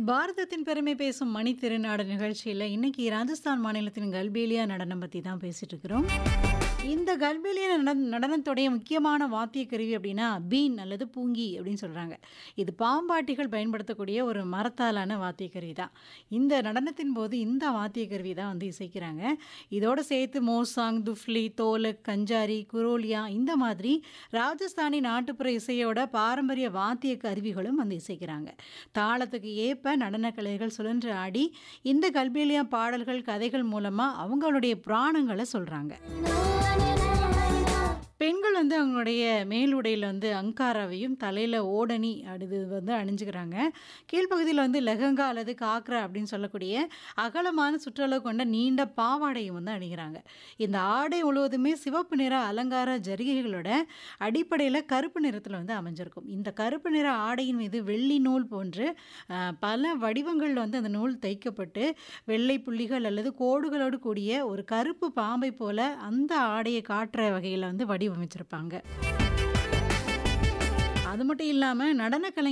பாரதத்தின் பெருமை பேசும் மணி திருநாடு நிகழ்ச்சியில இன்னைக்கு ராஜஸ்தான் மாநிலத்தின் கல்பேலியா நடனம் பத்தி தான் பேசிட்டு இருக்கிறோம். இந்த கல்பேலியா நடனத்துடைய முக்கியமான வாத்திய கருவி அப்படின்னா பீன் அல்லது பூங்கி அப்படின்னு சொல்றாங்க. இது பாம்பாட்டிகள் பயன்படுத்தக்கூடிய ஒரு மரத்தாலான வாத்திய கருவி தான். இந்த நடனத்தின் போது இந்த வாத்திய கருவி தான் வந்து இசைக்கிறாங்க. இதோட சேர்த்து மோசாங், துஃப்லி, தோலக், கஞ்சாரி, குரோலியா இந்த மாதிரி ராஜஸ்தானி நாட்டுப்புற இசையோட பாரம்பரிய வாத்திய கருவிகளும் வந்து இசைக்கிறாங்க. தாளத்துக்கு ஏற்ப நடன கலைகள் சுழன்று ஆடி இந்த கல்பேலியா பாடல்கள் கதைகள் மூலமா அவங்களுடைய புராணங்களை சொல்றாங்க. பெண்கள் வந்து அவங்களுடைய மேலுடையில வந்து அங்காராவையும் தலையில ஓடணி அது வந்து அணிஞ்சுக்கிறாங்க. கீழ்ப்பகுதியில் வந்து லெஹங்கா அல்லது காக்ரா அப்படின்னு சொல்லக்கூடிய அகலமான சுற்றளவு கொண்ட நீண்ட பாவாடையும் வந்து அணிகிறாங்க. இந்த ஆடை முழுவதுமே சிவப்பு நிற அலங்கார ஜரிகைகளோட அடிப்படையில் கருப்பு நிறத்தில் வந்து அமைஞ்சிருக்கும். இந்த கருப்பு நிற ஆடையின் மீது வெள்ளி நூல் போன்று பல வடிவங்களில் வந்து அந்த நூல் தைக்கப்பட்டு வெள்ளை புள்ளிகள் அல்லது கோடுகளோடு கூடிய ஒரு கருப்பு பாம்பை போல அந்த ஆடையை காட்டுற வகையில் வந்து வடிவமைச்சிருப்பாங்க. அது மட்டும் இல்லாம நடன